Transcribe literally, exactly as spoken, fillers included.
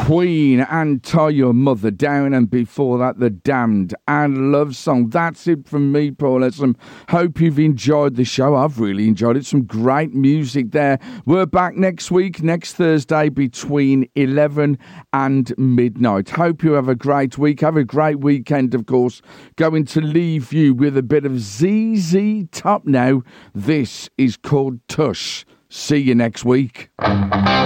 Queen and Tie Your Mother Down, and before that The Damned and Love Song. That's it from me, Paul Essom. Hope you've enjoyed the show. I've really enjoyed it. Some great music there. We're back next week, next Thursday between eleven and midnight. Hope you have a great week. Have a great weekend, of course. Going to leave you with a bit of Z Z Top now. This is called Tush. See you next week.